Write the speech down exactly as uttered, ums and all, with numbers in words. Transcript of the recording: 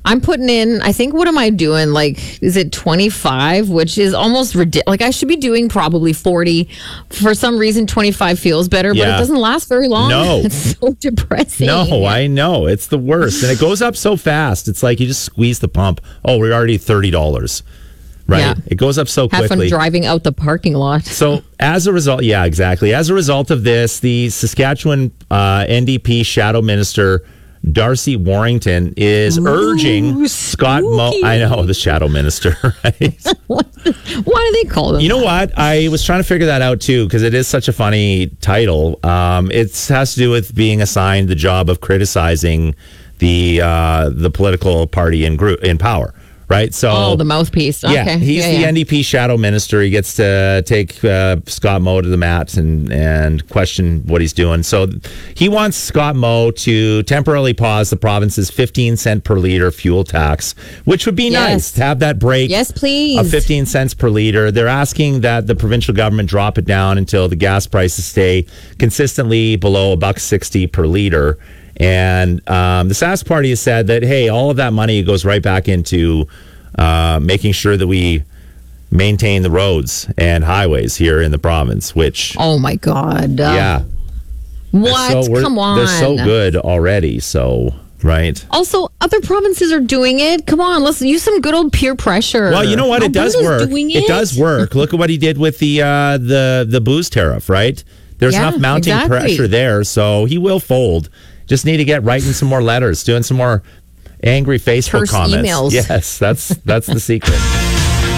I'm putting in, I think, what am I doing? Like, is it twenty-five, which is almost ridiculous. Like, I should be doing probably forty. For some reason, twenty-five feels better, but Yeah. it doesn't last very long. No. It's so depressing. No, I know. It's the worst. And it goes up so fast. It's like you just squeeze the pump. Oh, we're already thirty dollars. Right? Yeah. It goes up so Have quickly. fun driving out the parking lot. So as a result, yeah, exactly. As a result of this, the Saskatchewan uh, N D P Shadow Minister Darcy Warrington is Ooh, urging Scott Moe. spooky. I know, the Shadow Minister, right? Why do they call them? You know what? I was trying to figure that out too because it is such a funny title. Um, it has to do with being assigned the job of criticizing the uh, the political party in group in power. Right, so Oh, the mouthpiece. Okay. yeah, he's yeah, the yeah. N D P shadow minister. He gets to take uh, Scott Moe to the mat and and question what he's doing. So he wants Scott Moe to temporarily pause the province's fifteen cent per liter fuel tax, which would be Yes. nice to have that break. Yes, please. Of fifteen cents per liter. They're asking that the provincial government drop it down until the gas prices stay consistently below a buck sixty per liter. And um, the Sask Party has said that, hey, all of that money goes right back into uh, making sure that we maintain the roads and highways here in the province, which, Oh, my God. Uh, yeah. What? So we're- Come on. They're so good already, so, right? Also, other provinces are doing it. Come on, let's use some good old peer pressure. Well, you know what? It does Alberta's work. doing It does work. Look at what he did with the uh, the the booze tariff, right? There's Yeah, enough mounting exactly. pressure there, so he will fold. Just need to get writing some more letters, doing some more angry Facebook Terse comments. emails. Yes, that's that's the secret.